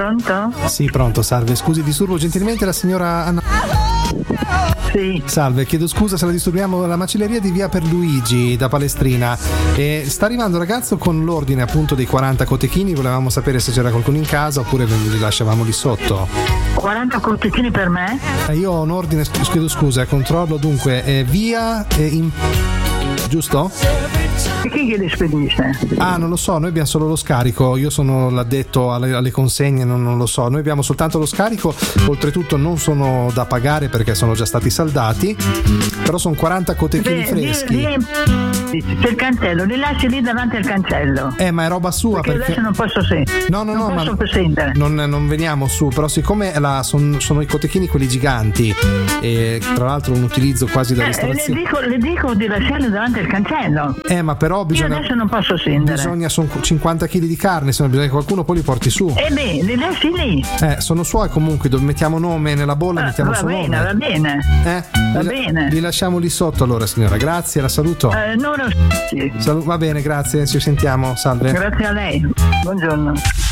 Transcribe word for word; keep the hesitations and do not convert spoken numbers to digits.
Pronto? Sì, pronto, salve. Scusi, disturbo gentilmente la signora Anna. Sì. Salve, chiedo scusa se la disturbiamo, la macelleria di via Perluigi da Palestrina. E sta arrivando un ragazzo con l'ordine appunto dei quaranta cotechini, volevamo sapere se c'era qualcuno in casa oppure li lasciavamo lì sotto. quaranta cotechini per me? Eh, io ho un ordine, chiedo scusa, controllo dunque, eh, via eh, in... giusto? E chi che li spedisce? Ah, non lo so, noi abbiamo solo lo scarico, io sono l'addetto alle, alle consegne, non, non lo so, noi abbiamo soltanto lo scarico, oltretutto non sono da pagare perché sono già stati saldati, però sono quaranta cotechini Beh, freschi. Li, li, c'è il cancello, li lasci lì davanti al cancello. Eh, ma è roba sua perché, perché... adesso non posso sentire. No, no, non no, posso ma sentire. non, non veniamo su, però siccome la, son, sono i cotechini quelli giganti e tra l'altro un utilizzo quasi da Eh, le, ristorazione. dico, le dico di lasciarli davanti al cancello. Eh, ma però bisogna... Io adesso non posso sentire. Bisogna, sono cinquanta chili di carne, se no bisogna che qualcuno poi li porti su. Eh beh, li lasci lì. Eh, sono suoi comunque, dove mettiamo nome nella bolla, Ah, mettiamo va suo bene, nome. va bene. Eh? Va li, bene. Li lasciamo lì sotto allora, signora. Grazie, la saluto. Eh, non lo sì. Salu- va bene, grazie, ci sentiamo, salve. Grazie a lei. Buongiorno.